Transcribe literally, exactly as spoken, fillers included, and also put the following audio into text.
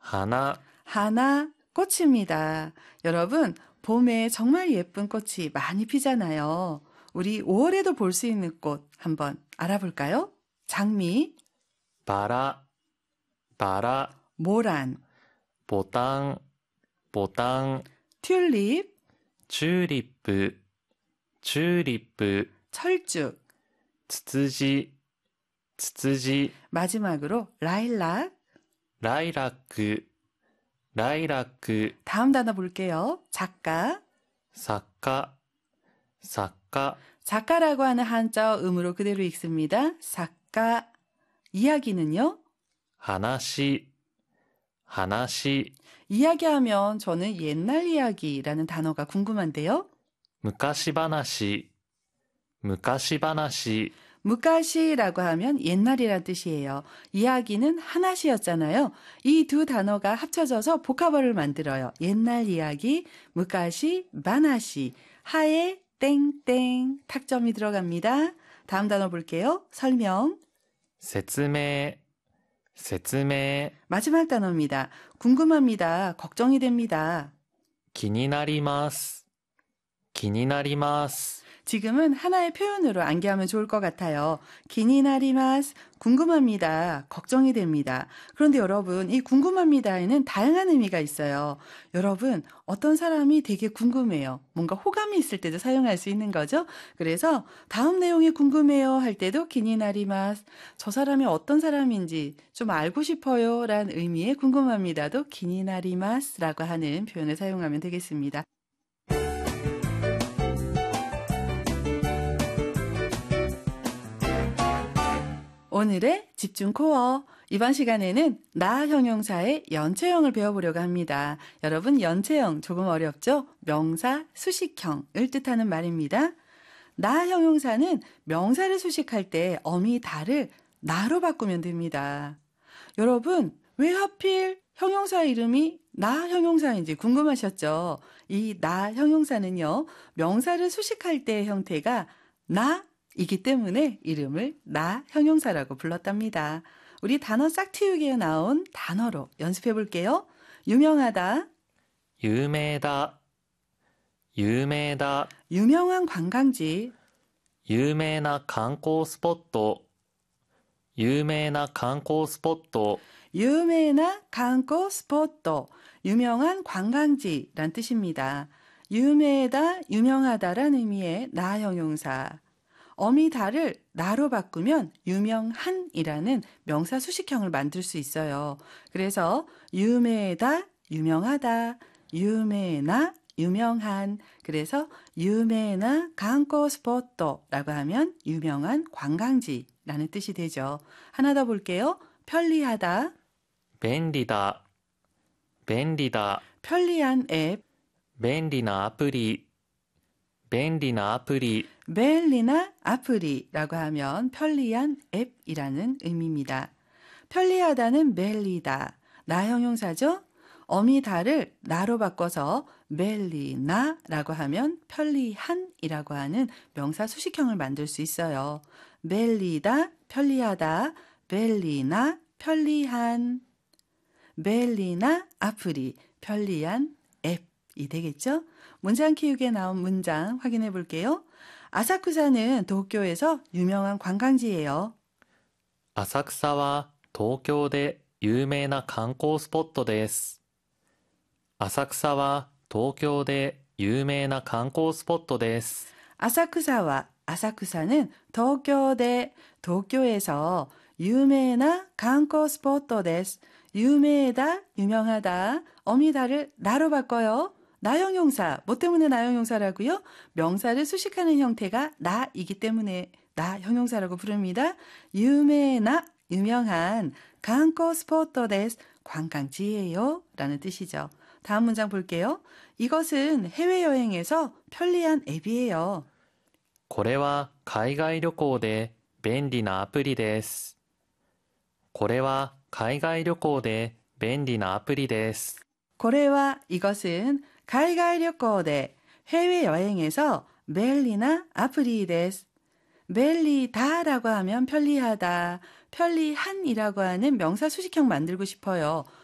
花、 하나, 꽃입니다. 여러분, 봄에 정말 예쁜 꽃이 많이 피잖아요. 우리 오월에도 볼 수 있는 꽃 한번 알아볼까요? 장미, バラ、バラ、 모란, ボタン、ボタン、 튤립, チューリップ、チューリップ、 철쭉, ツツジ、ツツジ、 마지막으로 라일락. ライラック、ライラック、 다음 단어 볼게요. 작가. 作家、作家、 작가라고 하는 한자 음으로 그대로 읽습니다. 작가. 이야기는요? 話、話、 이야기하면 저는 옛날 이야기라는 단어가 궁금한데요. 昔話、昔話、 무카시라고 하면 옛날이란 뜻이에요. 이야기는 하나시였잖아요. 이 두 단어가 합쳐져서 복합어를 만들어요. 옛날 이야기, 무카시, 바나시, 하에 땡땡 탁점이 들어갑니다. 다음 단어 볼게요. 설명. 説明、説明、 마지막 단어입니다. 궁금합니다. 걱정이 됩니다. 気になります、気になります。 지금은 하나의 표현으로 암기하면 좋을 것 같아요. 기니나리마스, 궁금합니다. 걱정이 됩니다. 그런데 여러분, 이 궁금합니다에는 다양한 의미가 있어요. 여러분, 어떤 사람이 되게 궁금해요. 뭔가 호감이 있을 때도 사용할 수 있는 거죠. 그래서 다음 내용이 궁금해요 할 때도 기니나리마스, 저 사람이 어떤 사람인지 좀 알고 싶어요 라는 의미의 궁금합니다도 기니나리마스라고 하는 표현을 사용하면 되겠습니다. 오늘의 집중 코어. 이번 시간에는 나 형용사의 연체형을 배워보려고 합니다. 여러분, 연체형 조금 어렵죠? 명사, 수식형을 뜻하는 말입니다. 나 형용사는 명사를 수식할 때 어미 다를 나로 바꾸면 됩니다. 여러분, 왜 하필 형용사 이름이 나 형용사인지 궁금하셨죠? 이 나 형용사는요, 명사를 수식할 때의 형태가 나 이기 때문에 이름을 나 형용사라고 불렀답니다. 우리 단어 싹틔우기에 나온 단어로 연습해 볼게요. 유명하다, 有名だ、有名だ、 유명한 관광지, 有名な観光スポット、有名な観光スポット、 유명한 관광 스포트, 유명한 관광지란 뜻입니다. 유명하다, 유명하다란 의미의 나 형용사. 어미 다를 나로 바꾸면 유명한이라는 명사 수식형을 만들 수 있어요. 그래서 유명하다, 유명하다, 유명나, 유명한. 그래서 유명한 관광 스포트라고 하면 유명한 관광지라는 뜻이 되죠. 하나 더 볼게요. 편리하다, 便利だ、便利だ、 편리한 앱, 便利なアプリ、便利なアプリ、 벨리나 아프리라고 하면 편리한 앱이라는 의미입니다. 편리하다는 벨리다, 나 형용사죠? 어미 다를 나로 바꿔서 벨리나라고 하면 편리한이라고 하는 명사 수식형을 만들 수 있어요. 벨리다, 편리하다, 벨리나, 편리한, 벨리나 아프리, 편리한 앱이 되겠죠? 문장 키우기에 나온 문장 확인해 볼게요. 아사쿠사는 도쿄에서 유명한 관광지예요. 浅草は東京で有名な観光スポットです。浅草は東京で有名な観光スポットです。 아사쿠사와 아사쿠사는 도쿄대, 도쿄에서 유명한 관광 스포트 데스. 유명하다, 유명하다. 어미다를 나로 바꿔요. 나 형용사. 뭐 때문에 나 형용사라고요? 명사를 수식하는 형태가 나이기 때문에 나 형용사라고 부릅니다. 유명한, 유명한 관광 스포트 데스. 관광지예요 라는 뜻이죠. 다음 문장 볼게요. 이것은 해외여행에서 편리한 앱이에요. これは海外旅行で便利なアプリです。これは海外旅行で便利なアプリです。 고래와 이것은海外旅行で 해외여행에서 벨리나 아프리 데스. 벨리다라고 하면 편리하다, 편리한이라고 하는 명사 수식형 만들고 싶어요.